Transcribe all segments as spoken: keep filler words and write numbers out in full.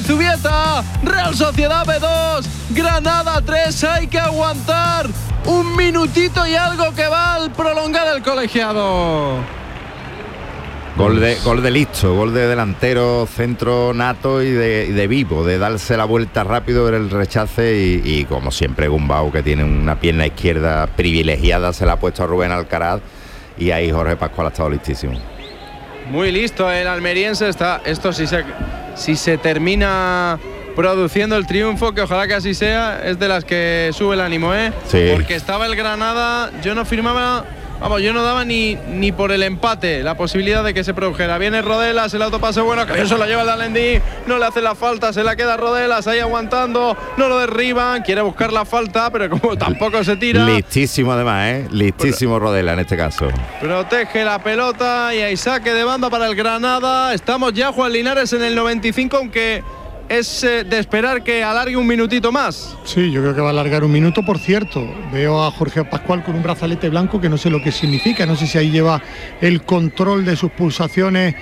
Zubieta. Real Sociedad B dos, Granada tres. Hay que aguantar un minutito y algo que va al prolongar el colegiado. Gol de, gol de listo, gol de delantero, centro nato y de, y de vivo, de darse la vuelta rápido, ver el rechace y, y como siempre Gumbau, que tiene una pierna izquierda privilegiada, se la ha puesto a Rubén Alcaraz y ahí Jorge Pascual ha estado listísimo. Muy listo el almeriense está. Esto si se, si se termina produciendo el triunfo, que ojalá que así sea, es de las que sube el ánimo, ¿eh? Sí. Porque estaba el Granada, yo no firmaba, vamos, yo no daba ni, ni por el empate la posibilidad de que se produjera. Viene Rodelas, el autopase bueno, que eso lo lleva el Dalendí, no le hace la falta, se la queda Rodelas ahí aguantando, no lo derriban, quiere buscar la falta, pero como tampoco se tira. Listísimo además, ¿eh? Listísimo pero, Rodela en este caso. Protege la pelota y hay saque de banda para el Granada. Estamos ya, Juan Linares, en el noventa y cinco, aunque es eh, de esperar que alargue un minutito más. Sí, yo creo que va a alargar un minuto, por cierto. Veo a Jorge Pascual con un brazalete blanco que no sé lo que significa, no sé si ahí lleva el control de sus pulsaciones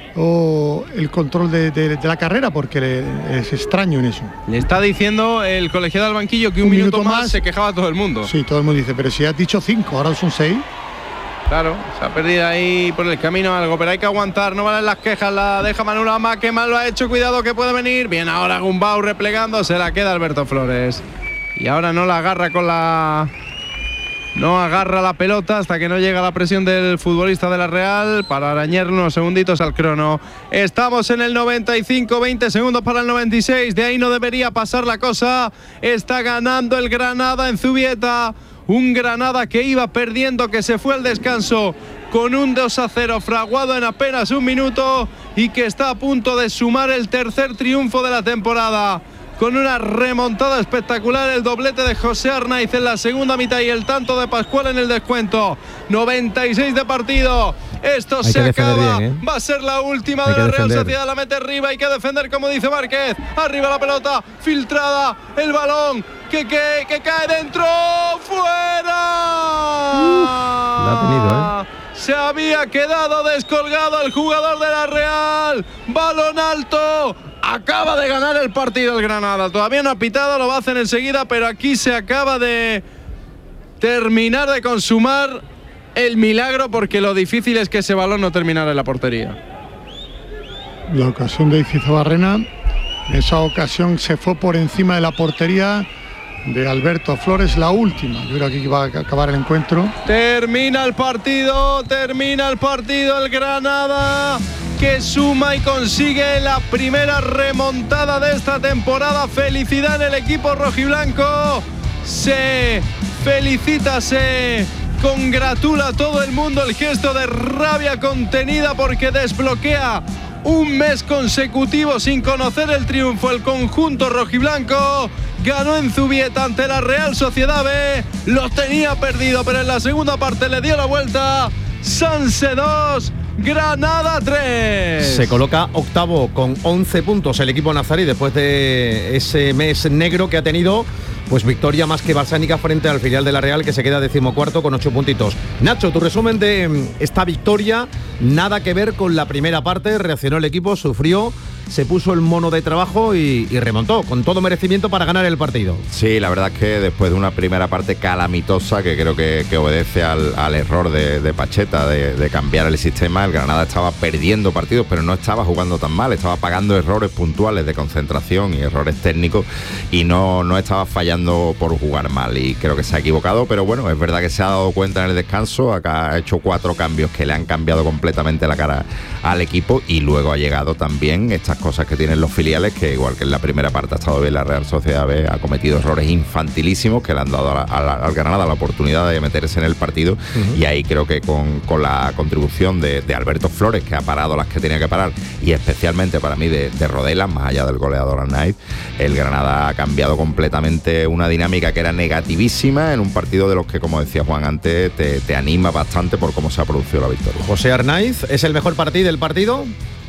o el control de, de, de la carrera, porque es extraño en eso. Le está diciendo el colegiado al banquillo que un, un minuto, minuto más, más se quejaba todo el mundo. Sí, todo el mundo dice, pero si has dicho cinco, ahora son seis. Claro, se ha perdido ahí por el camino algo, pero hay que aguantar, no valen las quejas, la deja Manu Lama, que mal lo ha hecho, cuidado que puede venir. Bien, ahora Gumbau replegando, se la queda Alberto Flores. Y ahora no la agarra con la... No agarra la pelota hasta que no llega la presión del futbolista de la Real para arañar unos segunditos al crono. Estamos en el noventa y cinco, veinte segundos para el noventa y seis, de ahí no debería pasar la cosa. Está ganando el Granada en Zubieta. Un Granada que iba perdiendo, que se fue al descanso con un dos a cero fraguado en apenas un minuto y que está a punto de sumar el tercer triunfo de la temporada. Con una remontada espectacular, el doblete de José Arnaiz en la segunda mitad y el tanto de Pascual en el descuento. noventa y seis de partido. Esto hay se acaba. Bien, ¿eh? Va a ser la última hay de la Real defender. Sociedad. La mete arriba. Hay que defender, como dice Márquez. Arriba la pelota. Filtrada. El balón. Que, que, que cae dentro. ¡Fuera! Uf, la ha tenido, ¿eh? Se había quedado descolgado el jugador de la Real. Balón alto. Acaba de ganar el partido el Granada. Todavía no ha pitado, lo va a hacer enseguida, pero aquí se acaba de terminar de consumar el milagro, porque lo difícil es que ese balón no terminara en la portería. La ocasión de Icizo Barrena, en esa ocasión se fue por encima de la portería de Alberto Flores, la última. Yo creo que aquí va a acabar el encuentro. Termina el partido, termina el partido el Granada, que suma y consigue la primera remontada de esta temporada. Felicidad en el equipo rojiblanco. Se felicita, se congratula a todo el mundo. El gesto de rabia contenida porque desbloquea un mes consecutivo sin conocer el triunfo. El conjunto rojiblanco ganó en Zubieta ante la Real Sociedad B. Los tenía perdido, pero en la segunda parte le dio la vuelta. Sanse dos, Granada tres. Se coloca octavo con once puntos el equipo nazarí después de ese mes negro que ha tenido. Pues victoria más que balsánica frente al filial de la Real, que se queda decimocuarto con ocho puntitos. Nacho, tu resumen de esta victoria, nada que ver con la primera parte. Reaccionó el equipo, sufrió, se puso el mono de trabajo y, y remontó con todo merecimiento para ganar el partido. Sí, la verdad es que después de una primera parte calamitosa, que creo que, que obedece al, al error de, de Pacheta de, de cambiar el sistema, el Granada estaba perdiendo partidos, pero no estaba jugando tan mal, estaba pagando errores puntuales de concentración y errores técnicos y no, no estaba fallando por jugar mal, y creo que se ha equivocado, pero bueno, es verdad que se ha dado cuenta en el descanso. Acá ha hecho cuatro cambios que le han cambiado completamente la cara al equipo, y luego ha llegado también estas cosas que tienen los filiales, que igual que en la primera parte ha estado bien la Real Sociedad B, ha cometido errores infantilísimos que le han dado a la, a la, al Granada la oportunidad de meterse en el partido. Uh-huh. Y ahí creo que con, con la contribución de, de Alberto Flores, que ha parado las que tenía que parar, y especialmente para mí de, de Rodelas, más allá del goleador Arnaiz, el Granada ha cambiado completamente una dinámica que era negativísima en un partido de los que, como decía Juan antes, te, te anima bastante por cómo se ha producido la victoria. José Arnaiz, ¿es el mejor partido del partido?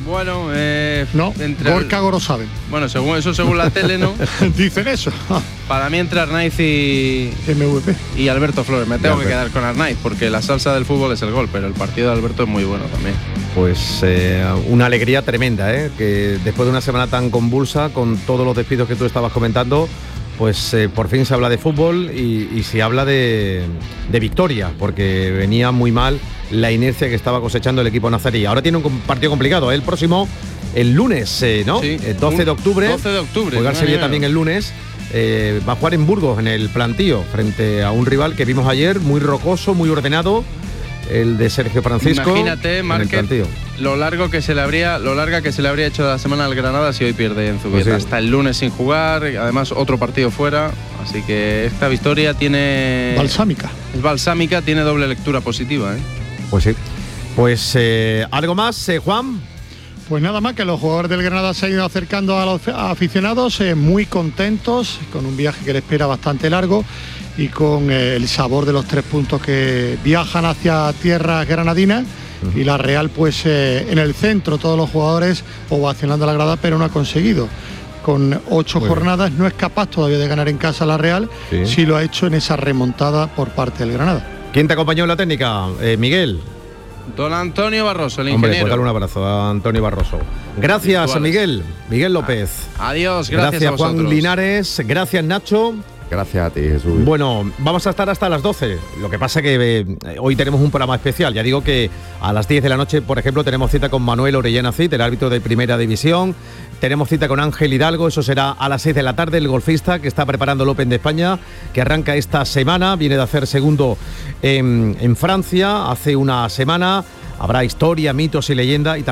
Bueno, eh, no, entre Gorka Gorosabel. Bueno, según eso, según la tele, ¿no? Dicen eso. Para mí entre Arnaiz y M V P y Alberto Flores. Me tengo que quedar con Arnaiz porque la salsa del fútbol es el gol, pero el partido de Alberto es muy bueno también. Pues eh, una alegría tremenda, ¿eh? Que después de una semana tan convulsa, con todos los despidos que tú estabas comentando, pues eh, por fin se habla de fútbol y, y se habla de, de victoria, porque venía muy mal la inercia que estaba cosechando el equipo nazarí. Ahora tiene un partido complicado, ¿eh? El próximo, el lunes, eh, ¿no? Sí, el doce de octubre. doce de octubre. Juega el Sevilla también el lunes. Eh, va a jugar en Burgos, en el plantío, frente a un rival que vimos ayer, muy rocoso, muy ordenado, el de Sergio Francisco. Imagínate, Márquez, lo largo que se le habría, lo larga que se le habría hecho la semana al Granada si hoy pierde en Zubieta. Pues sí. Hasta el lunes sin jugar, además otro partido fuera, así que esta victoria tiene balsámica. Es balsámica, tiene doble lectura positiva, ¿eh? Pues sí. Pues eh, algo más, eh, Juan. Pues nada más, que los jugadores del Granada se han ido acercando a los aficionados, eh, muy contentos, con un viaje que les espera bastante largo y con eh, el sabor de los tres puntos que viajan hacia tierras granadinas. Uh-huh. Y la Real, pues eh, en el centro, todos los jugadores ovacionando la grada, pero no ha conseguido. Con ocho Muy jornadas bien. No es capaz todavía de ganar en casa la Real, sí. Si lo ha hecho en esa remontada por parte del Granada. ¿Quién te acompañó en la técnica? Eh, Miguel. Don Antonio Barroso, el Hombre, ingeniero. pues dale un abrazo a Antonio Barroso. Gracias, Virtuales. Miguel. Miguel López. Adiós, gracias, gracias a vosotros. Juan Linares, gracias Nacho. Gracias a ti, Jesús. Bueno, vamos a estar hasta las doce. Lo que pasa que eh, hoy tenemos un programa especial. Ya digo que a las diez de la noche, por ejemplo, tenemos cita con Manuel Orellana Cid, el árbitro de Primera División. Tenemos cita con Ángel Hidalgo, eso será a las seis de la tarde, el golfista que está preparando el Open de España, que arranca esta semana, viene de hacer segundo en, en Francia hace una semana. Habrá historia, mitos y leyenda y